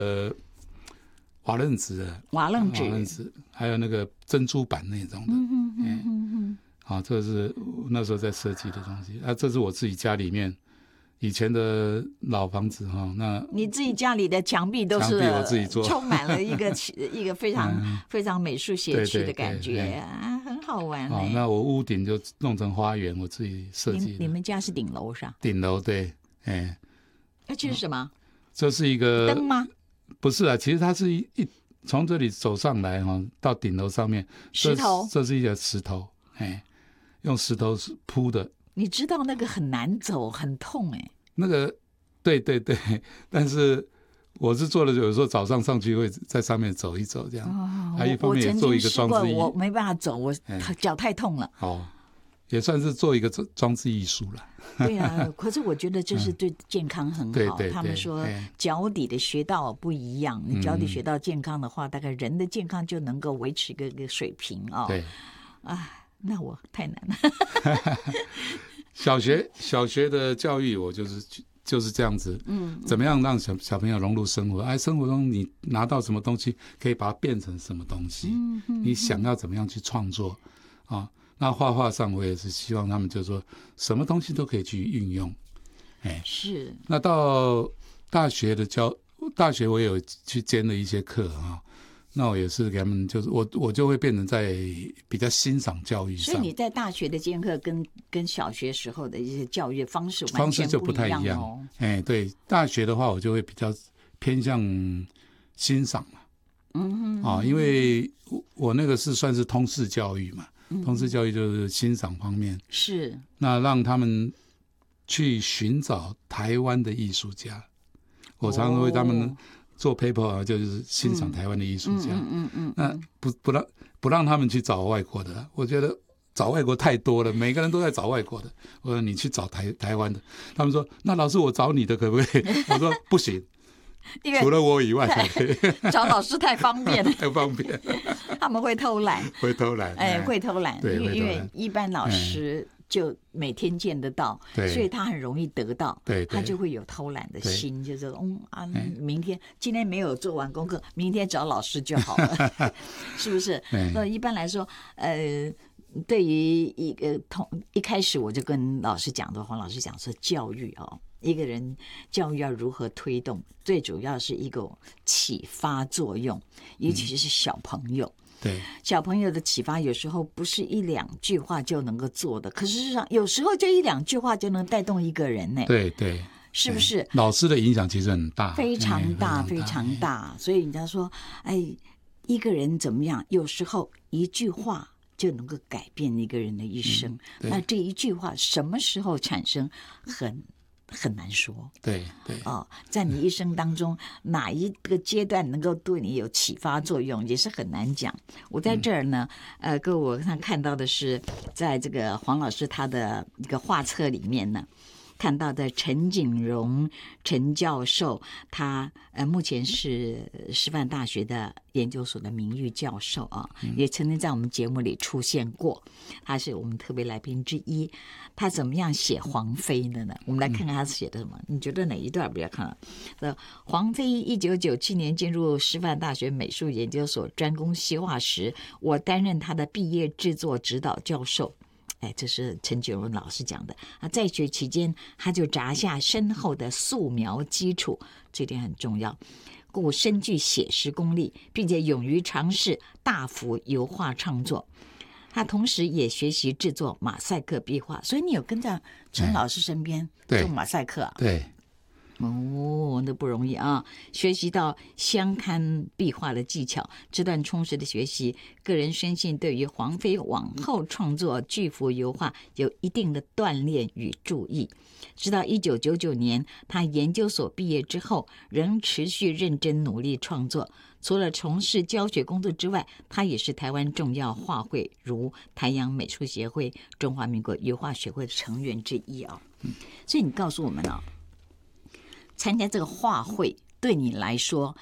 瓦楞纸的， 瓦楞纸， 还有那个珍珠板那种的，这是那时候在设计的东西。这是我自己家里面以前的老房子那你自己家里的墙壁都是我自己做， 充满了一个非常非常美术写趣的感觉很好玩那我屋顶就弄成花园，我自己设计的。 你们家是顶楼是吧？ 顶楼对， 这是什么？ 这是一个灯吗？ 不是啊，其实它是从这里走上来到顶楼上面， 石头， 这是一个石头，用石头铺的。 你知道那个很难走，很痛那个，对，但是我是做了，有时候早上上去会在上面走一走这样。还一方面也做一个装置艺术， 我没办法走，我脚太痛了。 也算是做一个装置艺术了。 对啊，可是我觉得这是对健康很好。 对， 他们说脚底的穴道不一样，你脚底穴道健康的话，大概人的健康就能够维持一个水平对， 那我太难了。 小学的教育我就是这样子，怎么样让小朋友融入生活？生活中你拿到什么东西，可以把它变成什么东西？你想要怎么样去创作那画画上我也是希望他们就是说什么东西都可以去运用。 是。 那到大学我也有去兼了一些课那我也是给他们，就是我就会变成在比较欣赏教育上。 所以你在大学的兼课跟小学时候的一些教育方式就不太一样对，大学的话我就会比较偏向欣赏嘛，因为我那个是算是通识教育嘛，通识教育就是欣赏方面， 是那让他们去寻找台湾的艺术家。我常常为他们做 paper 就是欣赏台湾的艺术家。那不让他们去找外国的，我觉得找外国太多了，每个人都在找外国的。我说你去找台湾的，他们说那老师我找你的可不可以？我说不行，除了我以外才可以。 找老师太方便了， 太方便， 他们会偷懒， 会偷懒， 会偷懒，因为一般老师就每天见得到，所以他很容易得到，他就会有偷懒的心，就是今天没有做完功课，明天找老师就好了，是不是？那一般来说，对于一开始我就跟老师讲的，黄老师讲说教育一个人教育要如何推动，最主要是一个启发作用，尤其是小朋友。 对， 小朋友的启发有时候不是一两句话就能够做的，可是事实上有时候就一两句话就能带动一个人呢。 对， 是不是？ 老师的影响其实很大， 非常大，非常大。所以人家说，一个人怎么样？有时候一句话就能够改变一个人的一生。那这一句话什么时候产生，很难说。 对在你一生当中哪一个阶段能够对你有启发作用，也是很难讲。我在这儿呢，各位我看到的是，在这个黄老师他的一个画册里面呢，看到的陈景荣陈教授，他目前是师范大学的研究所的名誉教授也曾经在我们节目里出现过，他是我们特别来宾之一。他怎么样写黄飞的呢？我们来看看他写的什么。你觉得哪一段比较看？黄飞1997年进入师范大学美术研究所专攻西画时，我担任他的毕业制作指导教授。这是陈景荣老师讲的在学期间他就扎下深厚的素描基础，这点很重要，故深具写实功力，并且勇于尝试大幅油画创作。他同时也学习制作马赛克壁画，所以你有跟在陈老师身边做马赛克对， 那不容易学习到镶嵌壁画的技巧，这段充实的学习，个人深信对于黄飞往后创作巨幅油画有一定的锻炼与注意。直到1999年他研究所毕业之后，仍持续认真努力创作。除了从事教学工作之外，他也是台湾重要画会，如台阳美术协会、中华民国油画学会的成员之一所以你告诉我们参加这个画会对你来说，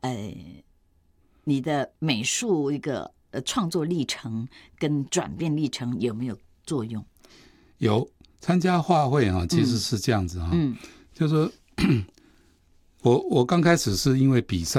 你的美术一个创作历程跟转变历程有没有作用？有， 参加画会其实是这样子就是说我刚开始是因为比赛。